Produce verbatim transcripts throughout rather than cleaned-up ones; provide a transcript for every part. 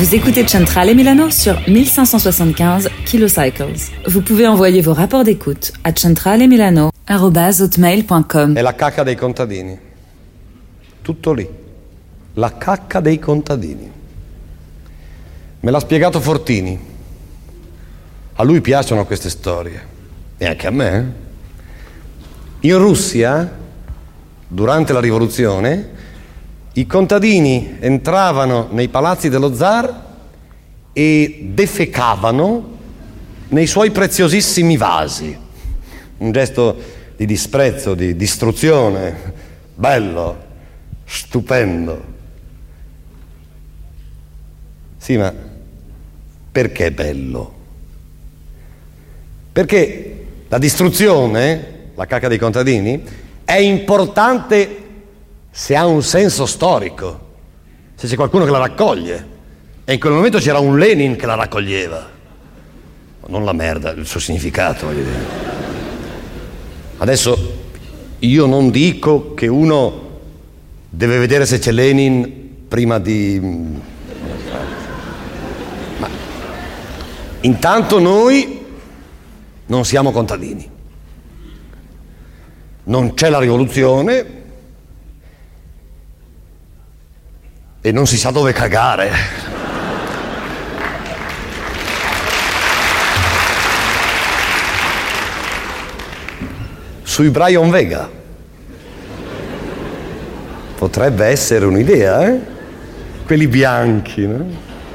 Vous écoutez Centrale et Milano sur mille cinq cent soixante-quinze kilocycles. Vous pouvez envoyer vos rapports d'écoute à centralemilano arobase hotmail punto com. È la cacca dei contadini. Tutto lì. La cacca dei contadini. Me l'ha spiegato Fortini. A lui piacciono queste storie. E anche a me. In Russia, durante la rivoluzione, i contadini entravano nei palazzi dello zar e defecavano nei suoi preziosissimi vasi. Un gesto di disprezzo, di distruzione, bello, stupendo. Sì, ma perché bello? Perché la distruzione, la cacca dei contadini, è importante se ha un senso storico, se c'è qualcuno che la raccoglie. E in quel momento c'era un Lenin che la raccoglieva. Non la merda, il suo significato, voglio dire. Adesso io non dico che uno deve vedere se c'è Lenin prima di... Ma intanto noi non siamo contadini. Non c'è la rivoluzione e non si sa dove cagare. Sui Brian Vega. Potrebbe essere un'idea, eh? Quelli bianchi, no?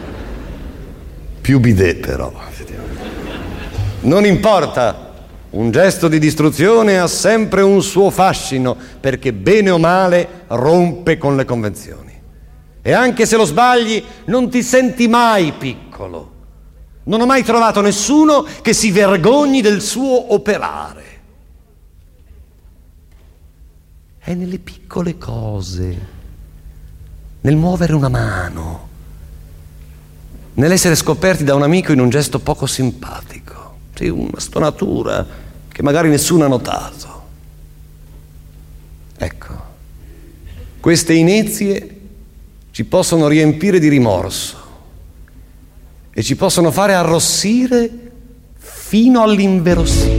Più bidet, però. Non importa. Un gesto di distruzione ha sempre un suo fascino, perché bene o male rompe con le convenzioni. E anche se lo sbagli, non ti senti mai piccolo. Non ho mai trovato nessuno che si vergogni del suo operare. È nelle piccole cose, nel muovere una mano, nell'essere scoperti da un amico in un gesto poco simpatico. Sì, una stonatura che magari nessuno ha notato. Ecco, queste inizie ci possono riempire di rimorso e ci possono fare arrossire fino all'inverosimile.